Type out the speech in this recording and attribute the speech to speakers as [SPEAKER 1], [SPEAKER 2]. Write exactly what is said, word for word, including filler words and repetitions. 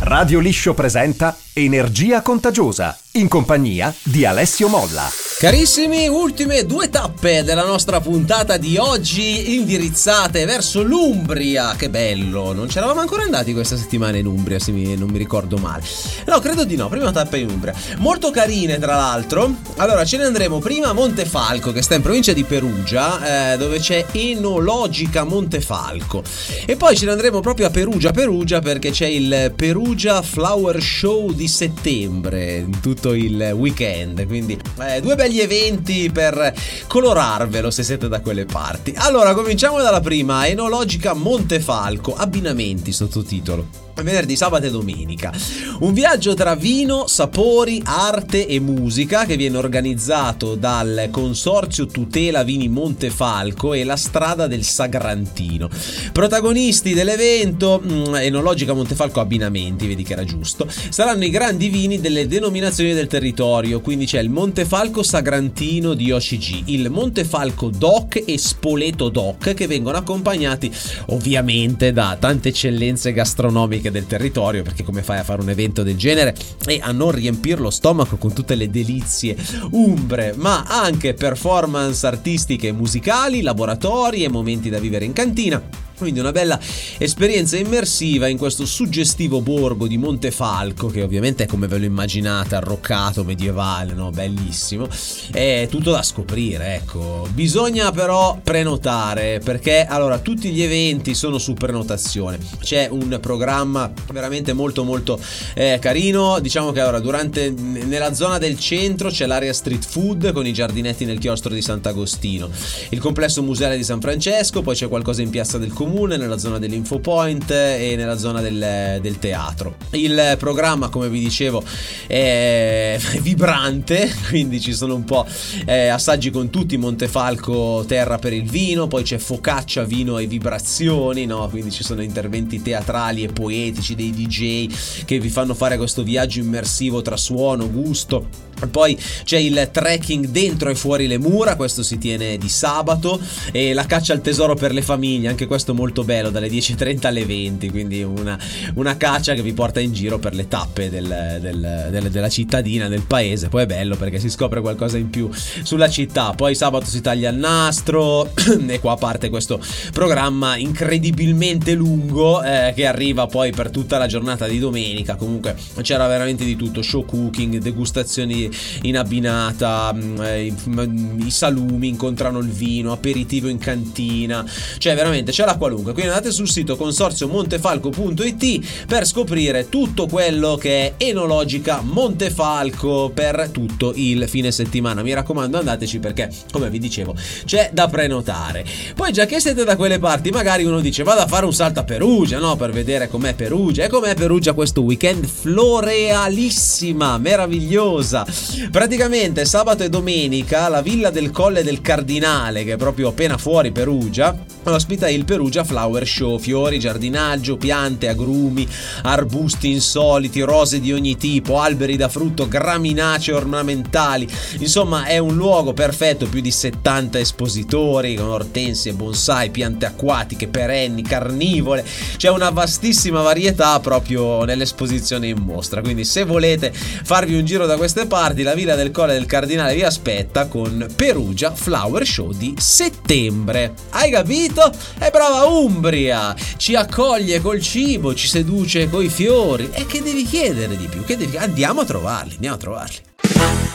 [SPEAKER 1] Radio Liscio presenta Energia Contagiosa, in compagnia di Alessio Molla.
[SPEAKER 2] Carissimi, ultime due tappe della nostra puntata di oggi indirizzate verso l'Umbria. Che bello, non c'eravamo ancora andati questa settimana in Umbria, se mi, non mi ricordo male. No, credo di no, prima tappa in Umbria. Molto carine, tra l'altro. Allora, ce ne andremo prima a Montefalco, che sta in provincia di Perugia, eh, dove c'è Enologica Montefalco. E poi ce ne andremo proprio a Perugia, Perugia, perché c'è il Perugia Flower Show di settembre, tutto il weekend. Quindi eh, due belli gli eventi per colorarvelo se siete da quelle parti. Allora, cominciamo dalla prima, Enologica Montefalco, abbinamenti, sottotitolo. Venerdì, sabato e domenica. Un viaggio tra vino, sapori, arte e musica che viene organizzato dal Consorzio Tutela Vini Montefalco e la Strada del Sagrantino. Protagonisti dell'evento, Enologica Montefalco abbinamenti, vedi che era giusto, saranno i grandi vini delle denominazioni del territorio, quindi c'è il Montefalco Sagrantino di O C G, il Montefalco DOC e Spoleto DOC, che vengono accompagnati ovviamente da tante eccellenze gastronomiche del territorio, perché come fai a fare un evento del genere e a non riempire lo stomaco con tutte le delizie umbre, ma anche performance artistiche e musicali, laboratori e momenti da vivere in cantina. Quindi una bella esperienza immersiva in questo suggestivo borgo di Montefalco, che ovviamente è come ve lo immaginate, arroccato, medievale, no? Bellissimo. È tutto da scoprire, ecco. Bisogna però prenotare, perché allora tutti gli eventi sono su prenotazione. C'è un programma veramente molto molto eh, carino. Diciamo che allora durante nella zona del centro c'è l'area street food con i giardinetti nel chiostro di Sant'Agostino, il complesso museale di San Francesco, poi c'è qualcosa in piazza del Comune, nella zona dell'Info Point e nella zona del, del teatro. Il programma, come vi dicevo, è vibrante, quindi ci sono un po' eh, assaggi con tutti, Montefalco terra per il vino, poi c'è focaccia, vino e vibrazioni, no? Quindi ci sono interventi teatrali e poetici dei D J che vi fanno fare questo viaggio immersivo tra suono, gusto. Poi c'è il trekking dentro e fuori le mura, questo si tiene di sabato, e la caccia al tesoro per le famiglie, anche questo molto bello, dalle dieci e trenta alle venti, quindi una, una caccia che vi porta in giro per le tappe del, del, del, della cittadina, del paese. Poi è bello perché si scopre qualcosa in più sulla città. Poi sabato si taglia il nastro e qua parte questo programma incredibilmente lungo eh, che arriva poi per tutta la giornata di domenica. Comunque c'era veramente di tutto, show cooking, degustazioni in abbinata, eh, i, i salumi incontrano il vino, aperitivo in cantina, cioè veramente c'è la qualunque. Quindi andate sul sito consorzio montefalco punto it per scoprire tutto quello che è Enologica Montefalco per tutto il fine settimana. Mi raccomando, andateci, perché come vi dicevo c'è da prenotare. Poi, già che siete da quelle parti, magari uno dice vado a fare un salto a Perugia, no? Per vedere com'è Perugia. E com'è Perugia questo weekend? Florealissima, meravigliosa. Praticamente sabato e domenica la Villa del Colle del Cardinale, che è proprio appena fuori Perugia, ospita il Perugia Flower Show. Fiori, giardinaggio, piante, agrumi, arbusti insoliti, rose di ogni tipo, alberi da frutto, graminacee ornamentali. Insomma, è un luogo perfetto, più di settanta espositori con ortensie, bonsai, piante acquatiche, perenni, carnivore. C'è una vastissima varietà proprio nell'esposizione in mostra. Quindi se volete farvi un giro da queste parti, la Villa del Colle del Cardinale vi aspetta con Perugia Flower Show di settembre. Hai capito? È brava Umbria, ci accoglie col cibo, ci seduce coi fiori. E che devi chiedere di più? Che devi... Andiamo a trovarli, andiamo a trovarli.